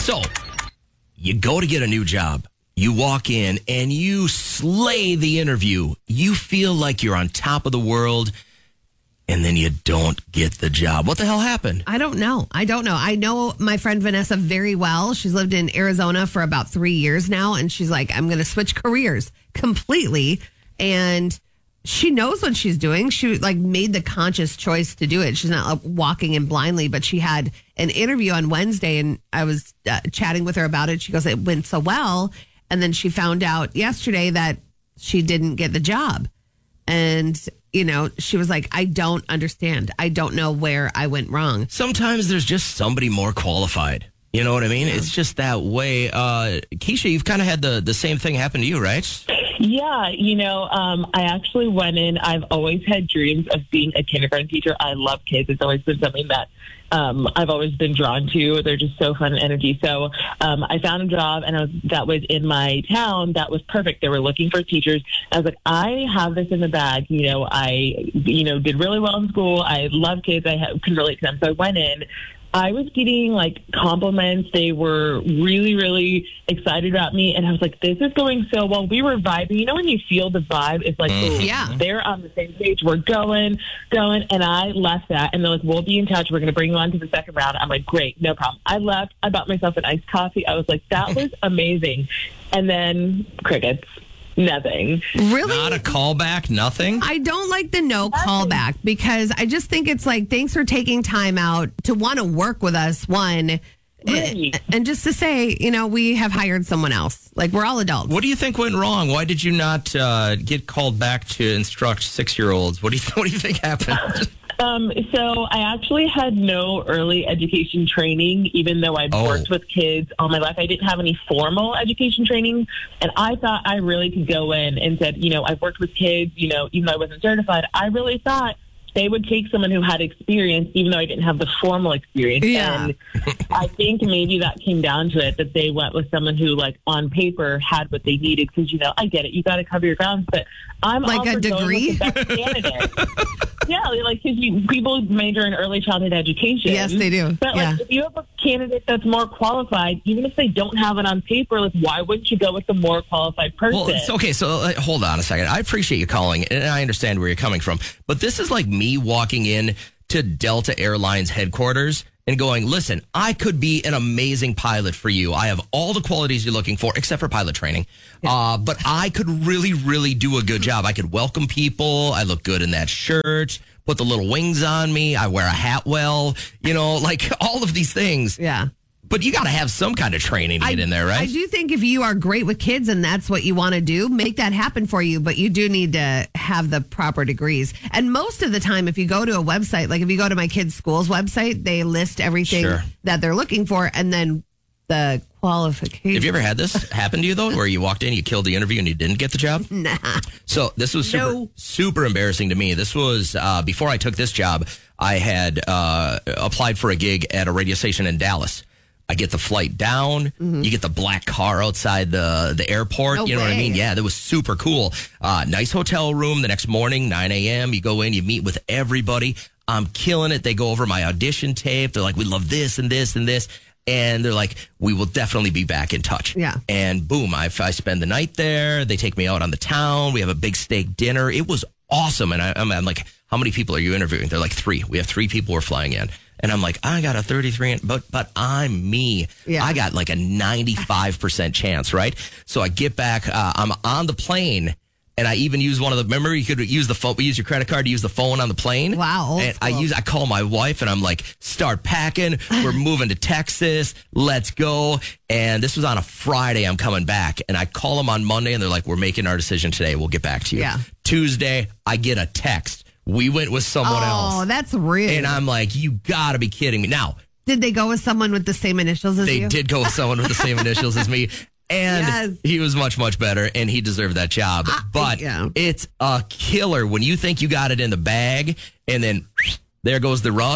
So, you go to get a new job. You walk in and you slay the interview. You feel like you're on top of the world, and then you don't get the job. What the hell happened? I don't know. I know my friend Vanessa very well. She's lived in Arizona for about 3 years now, and she's like, I'm going to switch careers completely. And she knows what she's doing. She made the conscious choice to do it. She's not walking in blindly, but she had an interview on Wednesday, and I was chatting with her about it. She goes, it went so well. And then she found out yesterday that she didn't get the job. And, she was like, I don't understand. I don't know where I went wrong. Sometimes there's just somebody more qualified. You know what I mean? Yeah. It's just that way. Keisha, you've kind of had the same thing happen to you, right? Yeah, I actually went in. I've always had dreams of being a kindergarten teacher. I love kids. It's always been something that I've always been drawn to. They're just so fun and energy. So I found a job, and that was in my town. That was perfect. They were looking for teachers. I was like, I have this in the bag. I did really well in school. I love kids. I can relate to them. So I went in. I was getting compliments. They were really, really excited about me. And I was like, this is going so well. We were vibing. When you feel the vibe, it's like, oh, yeah, they're on the same page. We're going. And I left that. And they're like, we'll be in touch. We're going to bring you on to the second round. I'm like, great, no problem. I left. I bought myself an iced coffee. I was like, that was amazing. And then crickets. Nothing. Really? Not a callback? Nothing? I don't like the callback because I just think it's thanks for taking time out to want to work with us, one. Right. And just to say, we have hired someone else. We're all adults. What do you think went wrong? Why did you not get called back to instruct 6-year-olds? What do you think happened? So I actually had no early education training, even though I've worked with kids all my life. I didn't have any formal education training, and I thought I really could go in and said, I've worked with kids, even though I wasn't certified. I really thought they would take someone who had experience, even though I didn't have the formal experience. Yeah. And I think maybe that came down to it, that they went with someone who, on paper, had what they needed. Because, I get it. You got to cover your grounds. But I'm all a for degree? going with the best candidate. Yeah, because people major in early childhood education. Yes, they do. But if you have a candidate that's more qualified, even if they don't have it on paper, why wouldn't you go with the more qualified person? Well, okay, so hold on a second. I appreciate you calling, and I understand where you're coming from. But this is like me walking in to Delta Airlines headquarters and going, listen, I could be an amazing pilot for you. I have all the qualities you're looking for, except for pilot training. Yeah. But I could really, really do a good job. I could welcome people. I look good in that shirt, put the little wings on me. I wear a hat well, all of these things. Yeah. But you got to have some kind of training to get in there, right? I do think if you are great with kids and that's what you want to do, make that happen for you. But you do need to have the proper degrees. And most of the time, if you go to a website, if you go to my kids' school's website, they list everything that they're looking for and then the qualifications. Have you ever had this happen to you, though, where you walked in, you killed the interview, and you didn't get the job? Nah. So this was super embarrassing to me. This was before I took this job. I had applied for a gig at a radio station in Dallas. I get the flight down. Mm-hmm. You get the black car outside the airport. No you know way. what I mean? Yeah, that was super cool. Nice hotel room. The next morning, 9 a.m., you go in, you meet with everybody. I'm killing it. They go over my audition tape. They're like, we love this and this and this. And they're like, we will definitely be back in touch. Yeah. And boom, I spend the night there. They take me out on the town. We have a big steak dinner. It was awesome. And I'm like, how many people are you interviewing? They're like 3. We have 3 people we're flying in. And I'm like, I got a 33, but I'm me. Yeah. I got a 95% chance, right? So I get back, I'm on the plane, and I even use one of the, remember you could use the phone, use your credit card to use the phone on the plane? Wow. And I call my wife, and I'm like, start packing. We're moving to Texas. Let's go. And this was on a Friday. I'm coming back, and I call them on Monday, and they're like, we're making our decision today. We'll get back to you. Yeah. Tuesday, I get a text. We went with someone else. Oh, that's real. And I'm like, you got to be kidding me. Now, did they go with someone with the same initials as you? They did go with someone with the same initials as me. And he was much, much better, and he deserved that job. But it's a killer when you think you got it in the bag, and then there goes the rug.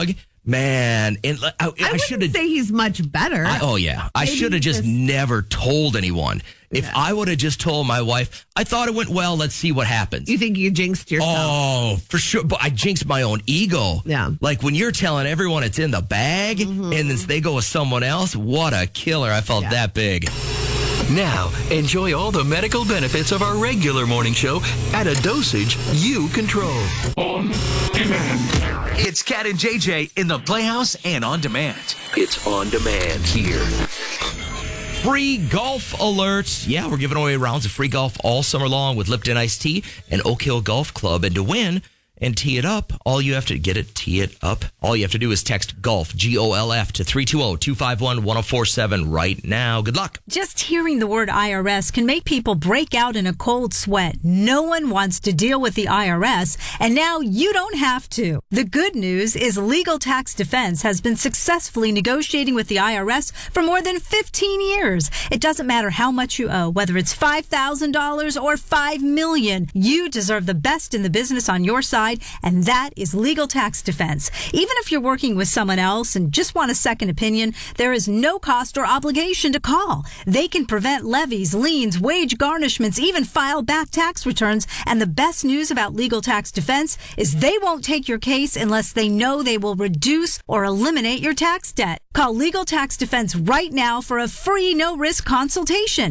Man, and I I should wouldn't have. say he's much better. I Maybe should have just just- never told anyone. If I would have just told my wife, I thought it went well. Let's see what happens. You think you jinxed yourself? Oh, for sure. But I jinxed my own ego. Yeah. Like when you're telling everyone it's in the bag and then they go with someone else, what a killer. I felt that big. Now, enjoy all the medical benefits of our regular morning show at a dosage you control. On demand. It's Cat and JJ in the Playhouse and on demand. It's on demand here. Free golf alerts. Yeah, we're giving away rounds of free golf all summer long with Lipton Iced Tea and Oak Hill Golf Club. And to win and tee it up, all you have to do is text golf, GOLF, to 320-251-1047 right now. Good luck. Just hearing the word IRS can make people break out in a cold sweat. No one wants to deal with the IRS, and now you don't have to. The good news is Legal Tax Defense has been successfully negotiating with the IRS for more than 15 years. It doesn't matter how much you owe, whether it's $5,000 or $5 million. You deserve the best in the business on your side, and that is Legal Tax Defense. Even if you're working with someone else and just want a second opinion, there is no cost or obligation to call. They can prevent levies, liens, wage garnishments, even file back tax returns. And the best news about Legal Tax Defense is they won't take your case unless they know they will reduce or eliminate your tax debt. Call Legal Tax Defense right now for a free no-risk consultation.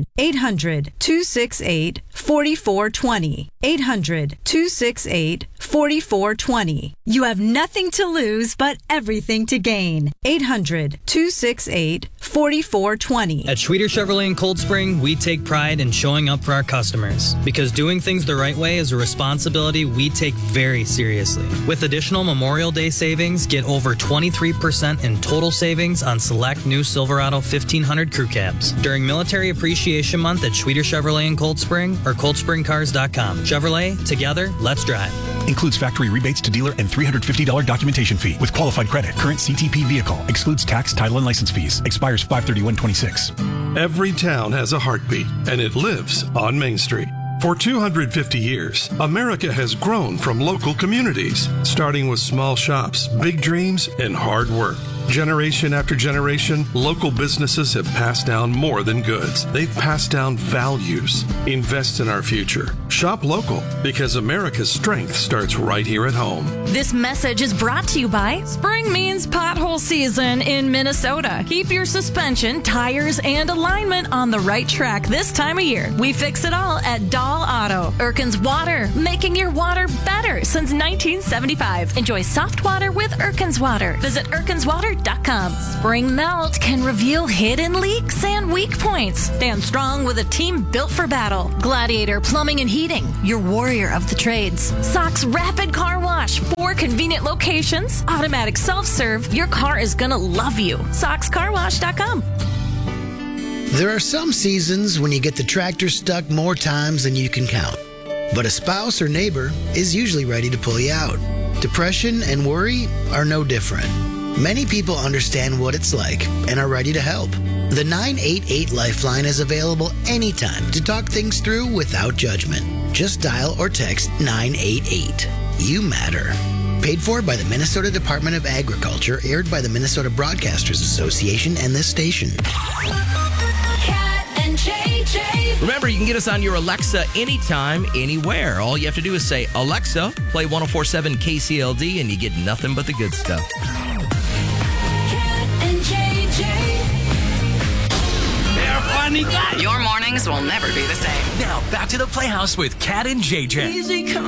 800-268-4420. 800-268-4420. You have nothing to lose but everything to gain. 800-268-4420. At Schweeder Chevrolet in Cold Spring, we take pride in showing up for our customers because doing things the right way is a responsibility we take very seriously. With additional Memorial Day savings, get over 23% in total savings on select new Silverado 1500 crew cabs during Military Appreciation Month at Schweeder Chevrolet in Cold Spring or coldspringcars.com. Chevrolet, together, let's drive. Includes factory rebates to dealer and $350 documentation fee with qualified credit. Current CTP vehicle. Excludes tax, title, and license fees. Expires 5/31/26. Every town has a heartbeat, and it lives on Main Street. For 250 years, America has grown from local communities, starting with small shops, big dreams, and hard work. Generation after generation, local businesses have passed down more than goods. They've passed down values. Invest in our future. Shop local, because America's strength starts right here at home. This message is brought to you by Spring means pothole season in Minnesota. Keep your suspension, tires, and alignment on the right track this time of year. We fix it all at Dahl Auto. Erkin's Water, making your water better since 1975. Enjoy soft water with Erkin's Water. Visit erkinswater.com. Spring Melt can reveal hidden leaks and weak points. Stand strong with a team built for battle. Gladiator Plumbing and Heating, your warrior of the trades. Sox Rapid Car Wash, 4 convenient locations. Automatic self-serve, your car is gonna love you. SoxCarWash.com. There are some seasons when you get the tractor stuck more times than you can count. But a spouse or neighbor is usually ready to pull you out. Depression and worry are no different. Many people understand what it's like and are ready to help. The 988 Lifeline is available anytime to talk things through without judgment. Just dial or text 988. You matter. Paid for by the Minnesota Department of Agriculture, aired by the Minnesota Broadcasters Association and this station. Cat and JJ. Remember, you can get us on your Alexa anytime, anywhere. All you have to do is say, Alexa, play 104.7 KCLD, and you get nothing but the good stuff. Your mornings will never be the same. Now, back to the Playhouse with Cat and JJ. Easy come.